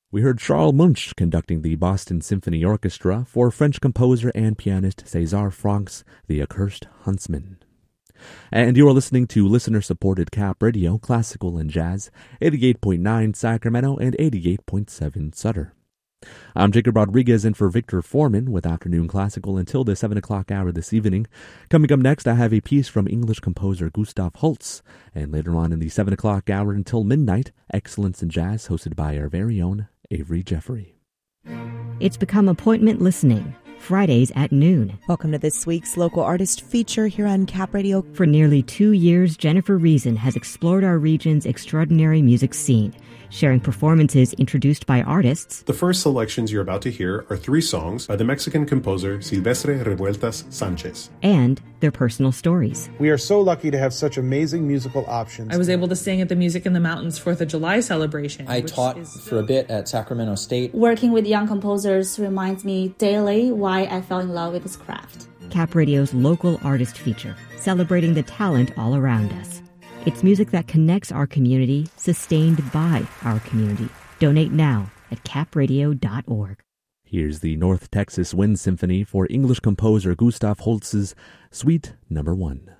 We heard Charles Munch conducting the Boston Symphony Orchestra for French composer and pianist César Franck's The Accursed Huntsman. And you are listening to listener-supported Cap Radio, classical and jazz, 88.9 Sacramento and 88.7 Sutter. I'm Jacob Rodriguez in for Victor Foreman with Afternoon Classical until the 7 o'clock hour this evening. Coming up next, I have a piece from English composer Gustav Holst, and later on in the 7 o'clock hour until midnight, Excellence in Jazz hosted by our very own Avery Jeffrey. It's become appointment listening, Fridays at noon. Welcome to this week's local artist feature here on Cap Radio. For nearly 2 years, Jennifer Reason has explored our region's extraordinary music scene, sharing performances introduced by artists. The first selections you're about to hear are 3 songs by the Mexican composer Silvestre Revueltas Sanchez. And their personal stories. We are so lucky to have such amazing musical options. I was able to sing at the Music in the Mountains 4th of July celebration. I taught for a bit at Sacramento State. Working with young composers reminds me daily why I fell in love with this craft. Cap Radio's local artist feature, celebrating the talent all around us. It's music that connects our community, sustained by our community. Donate now at capradio.org. Here's the North Texas Wind Symphony for English composer Gustav Holst's Suite No. 1.